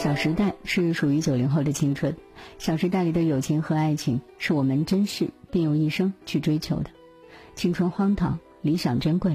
小时代是属于90后的青春，小时代里的友情和爱情是我们珍视并用一生去追求的。青春荒唐，理想珍贵，